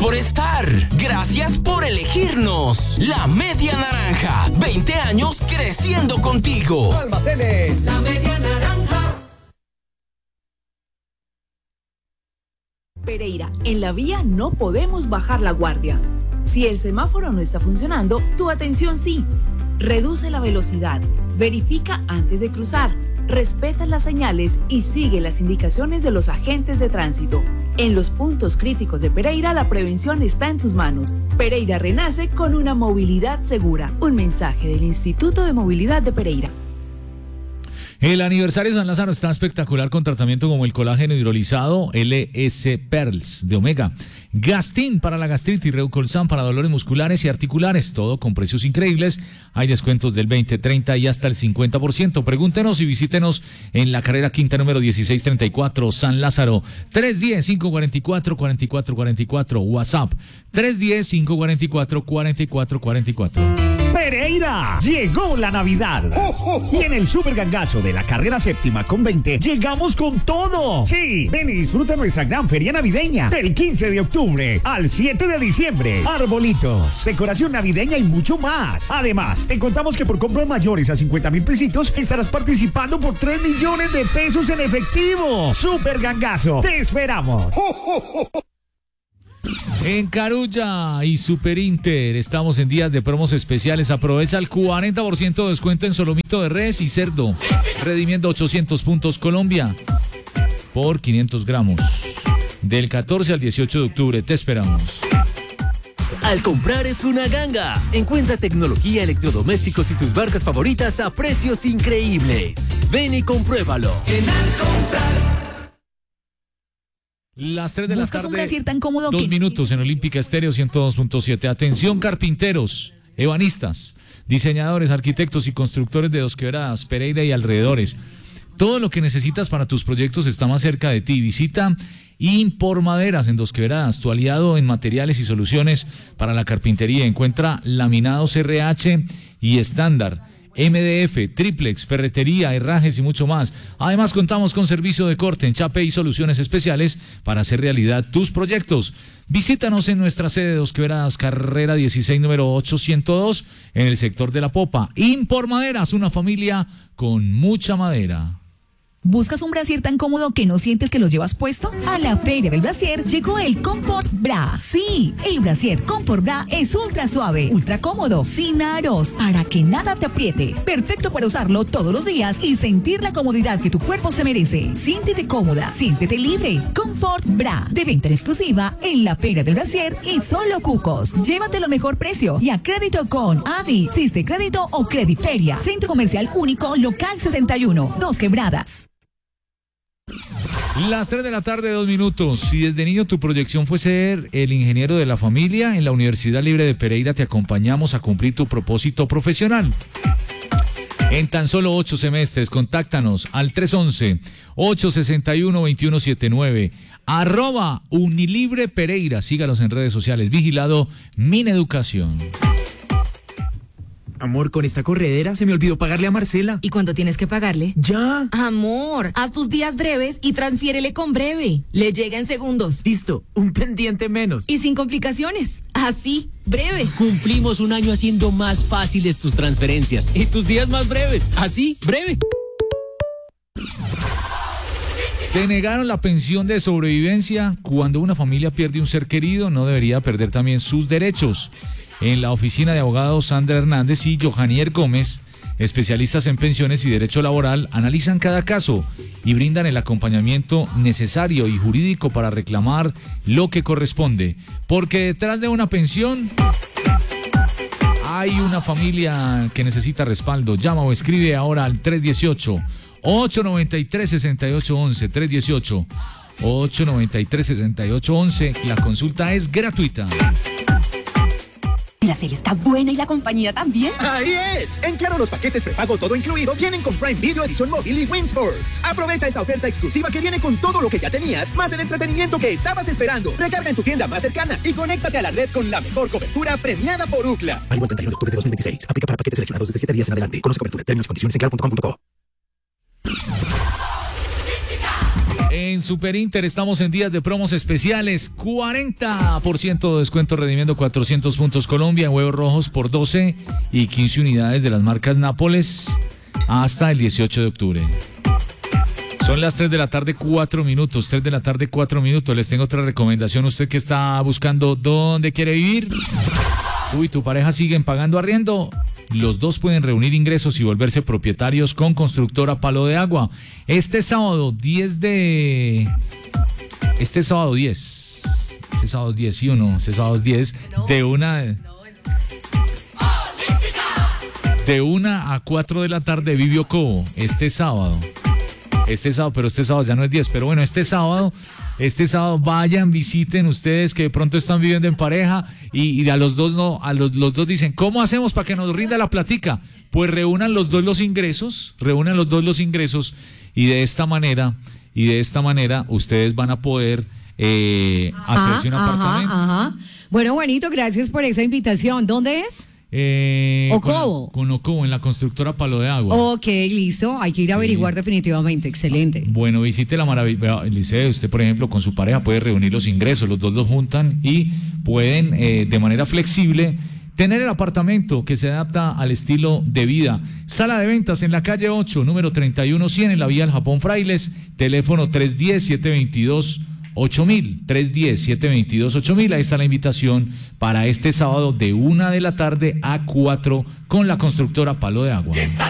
por estar. Gracias por elegirnos. La Media Naranja. 20 años creciendo contigo. Almacenes La Media Naranja. Pereira, en la vía no podemos bajar la guardia. Si el semáforo no está funcionando, tu atención sí. Reduce la velocidad, verifica antes de cruzar, respeta las señales y sigue las indicaciones de los agentes de tránsito. En los puntos críticos de Pereira, la prevención está en tus manos. Pereira renace con una movilidad segura. Un mensaje del Instituto de Movilidad de Pereira. El aniversario de San Lázaro está espectacular con tratamiento como el colágeno hidrolizado, LS Pearls de Omega, Gastin para la gastritis, Reucolsan para dolores musculares y articulares, todo con precios increíbles. Hay descuentos del 20, 30 y hasta el 50%. Pregúntenos y visítenos en la carrera quinta número 1634, San Lázaro, 310-544-4444, WhatsApp, 310-544-4444. Pereira, llegó la Navidad. Y en el Super Gangazo de la carrera séptima con 20, llegamos con todo. Sí, ven y disfruta nuestra gran feria navideña del 15 de octubre al 7 de diciembre. Arbolitos, decoración navideña y mucho más. Además, te contamos que por compras mayores a 50,000 pesitos estarás participando por 3 millones de pesos en efectivo. Super Gangazo, te esperamos. En Carulla y Super Inter estamos en días de promos especiales. Aprovecha el 40% de descuento en solomito de res y cerdo, redimiendo 800 puntos Colombia por 500 gramos. Del 14 al 18 de octubre te esperamos. Al comprar es una ganga. Encuentra tecnología, electrodomésticos y tus marcas favoritas a precios increíbles. Ven y compruébalo. En Al Comprar. Las 3 de la tarde, un brasier tan cómodo 2 minutos en Olímpica Estéreo 102.7. Atención carpinteros, ebanistas, diseñadores, arquitectos y constructores de Dos Quebradas, Pereira y alrededores. Todo lo que necesitas para tus proyectos está más cerca de ti. Visita Impormaderas en Dos Quebradas, tu aliado en materiales y soluciones para la carpintería. Encuentra laminados RH y estándar, MDF, triplex, ferretería, herrajes y mucho más. Además, contamos con servicio de corte, enchape y soluciones especiales para hacer realidad tus proyectos. Visítanos en nuestra sede de Dos Quebradas, carrera 16, número 802, en el sector de La Popa. Impormaderas, una familia con mucha madera. ¿Buscas un brasier tan cómodo que no sientes que lo llevas puesto? A la Feria del Brasier llegó el Comfort Bra. Sí, el brasier Comfort Bra es ultra suave, ultra cómodo, sin aros, para que nada te apriete. Perfecto para usarlo todos los días y sentir la comodidad que tu cuerpo se merece. Siéntete cómoda, siéntete libre. Comfort Bra, de venta exclusiva en la Feria del Brasier y solo Cucos. Llévatelo a mejor precio y a crédito con Adi, Siste Crédito o Crediferia. Centro Comercial Único, Local 61, Dos Quebradas. Las 3 de la tarde, 2 minutos. Si desde niño tu proyección fue ser el ingeniero de la familia, en la Universidad Libre de Pereira te acompañamos a cumplir tu propósito profesional. En tan solo 8 semestres, contáctanos al 311-861-2179, @Unilibre Pereira. Sígalos en redes sociales. Vigilado Mineducación. Amor, con esta corredera se me olvidó pagarle a Marcela. ¿Y cuándo tienes que pagarle? ¡Ya! Amor, haz tus días breves y transfiérele con Breve. Le llega en segundos. Listo, un pendiente menos. Y sin complicaciones. Así, Breve. Cumplimos un año haciendo más fáciles tus transferencias y tus días más breves. Así, Breve. ¿Te negaron la pensión de sobrevivencia? Cuando una familia pierde un ser querido, no debería perder también sus derechos. En la oficina de abogados Sandra Hernández y Johanier Gómez, especialistas en pensiones y derecho laboral, analizan cada caso y brindan el acompañamiento necesario y jurídico para reclamar lo que corresponde. Porque detrás de una pensión hay una familia que necesita respaldo. Llama o escribe ahora al 318-893-6811, 318-893-6811. La consulta es gratuita. La serie está buena y la compañía también. ¡Ahí es! En Claro, los paquetes prepago todo incluido vienen con Prime Video Edición Móvil y Win Sports. Aprovecha esta oferta exclusiva que viene con todo lo que ya tenías, más el entretenimiento que estabas esperando. Recarga en tu tienda más cercana y conéctate a la red con la mejor cobertura premiada por UCLA. Válido el 31 de octubre de 2026. Aplica para paquetes seleccionados desde 7 días en adelante. Conoce cobertura, términos y condiciones en claro.com.co. En Super Inter estamos en días de promos especiales, 40% de descuento redimiendo 400 puntos Colombia en huevos rojos por 12 y 15 unidades de las marcas Nápoles hasta el 18 de octubre. Son las 3 de la tarde, 4 minutos. 3 de la tarde, 4 minutos. Les tengo otra recomendación. Usted que está buscando dónde quiere vivir. Tú y tu pareja siguen pagando arriendo. Los dos pueden reunir ingresos y volverse propietarios con Constructora Palo de Agua. Este sábado 10, ¿sí o no? Este sábado 10, de 1 a 4 de la tarde, Vivio Cobo. Este sábado, pero este sábado ya no es 10, pero bueno, este sábado vayan, visiten ustedes que de pronto están viviendo en pareja y a los dos no, los dos dicen, ¿cómo hacemos para que nos rinda la platica? Pues reúnan los dos los ingresos y de esta manera ustedes van a poder hacerse un apartamento. Bueno, Juanito, gracias por esa invitación. ¿Dónde es? Ocobo. Con Ocobo, en la Constructora Palo de Agua. Ok, listo. Hay que ir a averiguar definitivamente. Excelente. Bueno, visite la maravilla. Liceo, usted, por ejemplo, con su pareja puede reunir los ingresos, los dos los juntan y pueden, de manera flexible, tener el apartamento que se adapta al estilo de vida. Sala de ventas en la calle 8, número 3100, en la vía del Japón Frailes. Teléfono 310-722-8000, 310-722-8000. Ahí está la invitación para este sábado de 1 de la tarde a 4 con la Constructora Palo de Agua.